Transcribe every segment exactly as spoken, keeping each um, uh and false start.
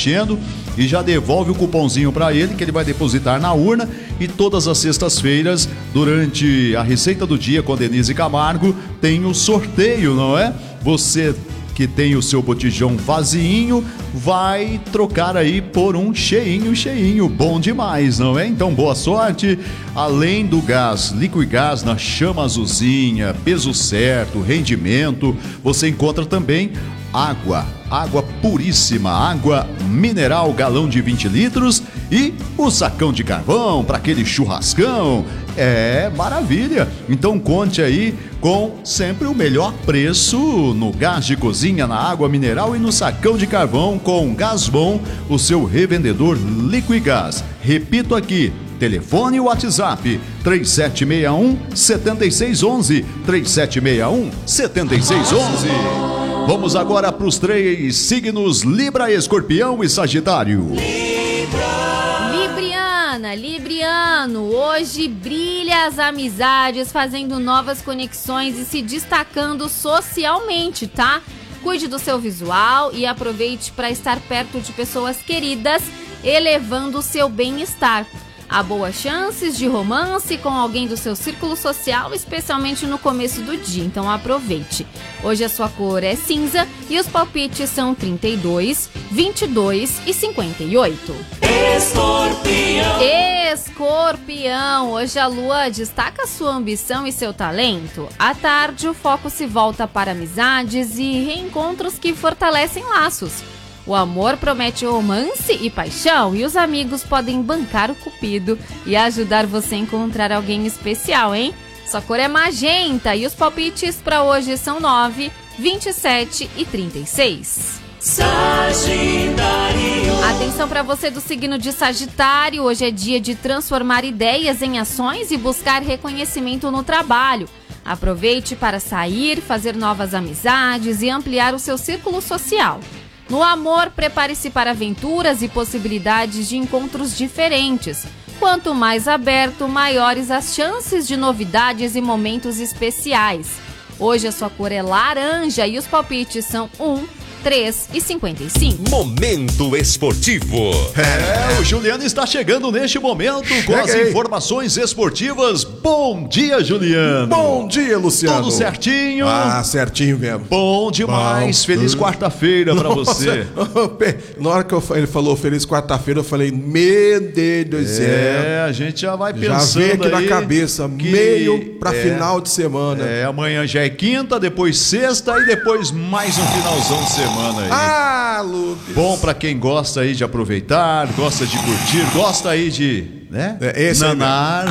preenchendo e já devolve o cupomzinho para ele, que ele vai depositar na urna. E todas as sextas-feiras, durante a Receita do Dia com Denise Camargo, tem o sorteio, não é? Você que tem o seu botijão vazinho vai trocar aí por um cheinho, cheinho, bom demais, não é? Então, boa sorte. Além do gás, Liquigás na chama azulzinha, peso certo, rendimento, você encontra também água, água puríssima, água mineral, galão de vinte litros e o sacão de carvão para aquele churrascão. É maravilha! Então conte aí com sempre o melhor preço no gás de cozinha, na água mineral e no sacão de carvão com Gás Bom, o seu revendedor Liquigás. Repito aqui, telefone e WhatsApp três sete seis um, sete seis um um, três sete seis um, sete seis um um. Vamos agora para os três signos: Libra, Escorpião e Sagitário. Libriana, Libriano, hoje brilha as amizades, fazendo novas conexões e se destacando socialmente, tá? Cuide do seu visual e aproveite para estar perto de pessoas queridas, elevando o seu bem-estar. Há boas chances de romance com alguém do seu círculo social, especialmente no começo do dia, então aproveite. Hoje a sua cor é cinza e os palpites são trinta e dois, vinte e dois e cinquenta e oito. Escorpião! Escorpião! Hoje a lua destaca sua ambição e seu talento. À tarde o foco se volta para amizades e reencontros que fortalecem laços. O amor promete romance e paixão e os amigos podem bancar o cupido e ajudar você a encontrar alguém especial, hein? Sua cor é magenta e os palpites para hoje são nove, vinte e sete e trinta e seis. Sagitário. Atenção para você do signo de Sagitário, hoje é dia de transformar ideias em ações e buscar reconhecimento no trabalho. Aproveite para sair, fazer novas amizades e ampliar o seu círculo social. No amor, prepare-se para aventuras e possibilidades de encontros diferentes. Quanto mais aberto, maiores as chances de novidades e momentos especiais. Hoje a sua cor é laranja e os palpites são um, três e cinquenta e cinco. Momento esportivo. É, o Juliano está chegando neste momento com as informações esportivas. Bom dia, Juliano. Bom dia, Luciano. Tudo certinho? Ah, certinho mesmo. Bom demais. Bom. Feliz quarta-feira pra você. Na hora que eu, ele falou feliz quarta-feira, eu falei, meu Deus do céu. É, a gente já vai pensando já vem aqui aí na cabeça, que meio pra é, final de semana. É, amanhã já é quinta, depois sexta e depois mais um finalzão de semana. Aí. Ah, Lucas. Bom pra quem gosta aí de aproveitar, gosta de curtir, gosta aí de, né? É, esse nanar.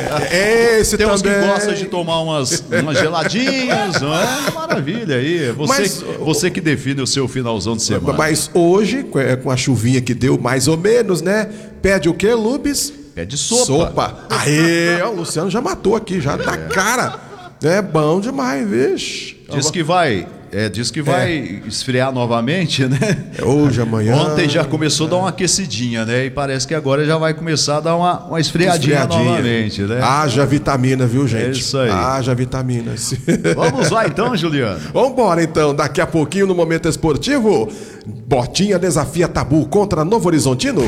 É, esse Tem uns também. que gostam de tomar umas, umas geladinhas, não é? Maravilha aí. Você, Mas, você que define o seu finalzão de semana. Mas hoje, com a chuvinha que deu mais ou menos, né? Pede o quê, Lubes? Pede sopa. Sopa. Aê, o Luciano já matou aqui, já na cara. É bom demais, vixe. Diz que vai... É, diz que vai é. esfriar novamente, né? Hoje, amanhã. Ontem já começou a dar uma aquecidinha, né? E parece que agora já vai começar a dar uma, uma esfriadinha, esfriadinha novamente, né? Haja vitamina, viu, gente? É isso aí. Haja vitaminas. Vamos lá então, Juliano. Vamos embora então. Daqui a pouquinho no Momento Esportivo, Botinha desafia Tabu contra Novo Horizontino.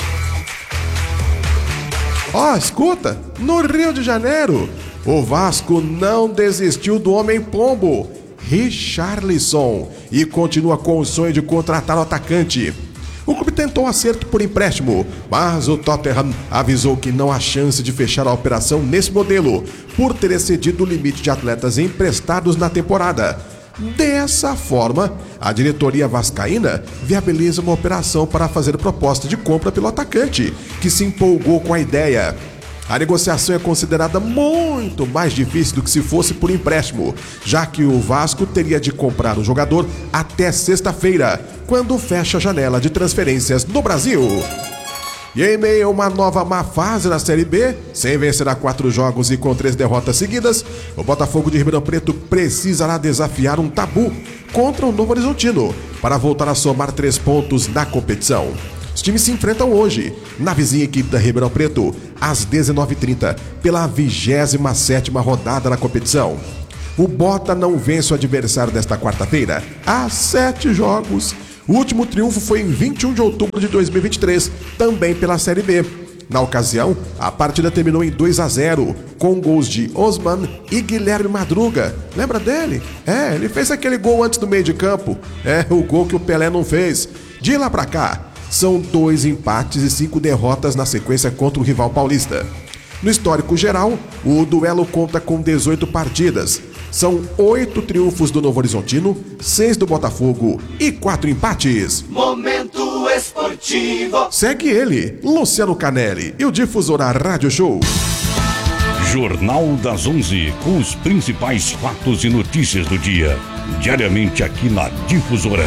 Ó, oh, escuta, no Rio de Janeiro, o Vasco não desistiu do Homem Pombo, Richarlison, e continua com o sonho de contratar o atacante. O clube tentou acerto por empréstimo, mas o Tottenham avisou que não há chance de fechar a operação nesse modelo, por ter excedido o limite de atletas emprestados na temporada. Dessa forma, a diretoria vascaína viabiliza uma operação para fazer proposta de compra pelo atacante, que se empolgou com a ideia. A negociação é considerada muito mais difícil do que se fosse por empréstimo, já que o Vasco teria de comprar o jogador até sexta-feira, quando fecha a janela de transferências no Brasil. E em meio a uma nova má fase na Série B, sem vencer a quatro jogos e com três derrotas seguidas, o Botafogo de Ribeirão Preto precisará desafiar um tabu contra o Novo Horizontino para voltar a somar três pontos na competição. Os times se enfrentam hoje, na vizinha equipe da Ribeirão Preto, às dezenove e trinta, pela vigésima sétima rodada na competição. O Bota não vence o adversário desta quarta-feira há sete jogos, O último triunfo foi em vinte e um de outubro de dois mil e vinte e três, também pela Série B. Na ocasião, a partida terminou em dois a zero, com gols de Osman e Guilherme Madruga. Lembra dele? É, ele fez aquele gol antes do meio de campo. É, o gol que o Pelé não fez. De lá pra cá, são dois empates e cinco derrotas na sequência contra o rival paulista. No histórico geral, o duelo conta com dezoito partidas. São oito triunfos do Novo Horizontino, seis do Botafogo e quatro empates. Momento Esportivo. Segue ele, Luciano Canelli, e o Difusora Rádio Show. Jornal das onze, com os principais fatos e notícias do dia. Diariamente aqui na Difusora.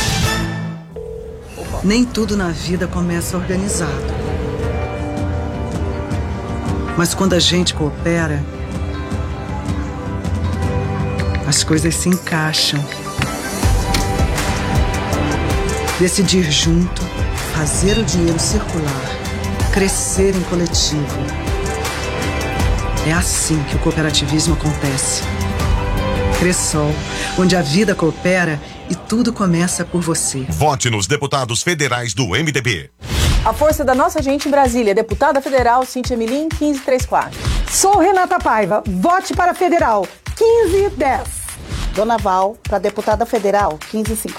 Nem tudo na vida começa organizado. Mas quando a gente coopera, as coisas se encaixam. Decidir junto, fazer o dinheiro circular, crescer em coletivo. É assim que o cooperativismo acontece. Cressol, onde a vida coopera e tudo começa por você. Vote nos deputados federais do M D B. A força da nossa gente em Brasília, deputada federal Cíntia Milim, quinze trinta e quatro. Sou Renata Paiva, vote para federal, quinze dez. Dona Val, para deputada federal, quinze cinquenta.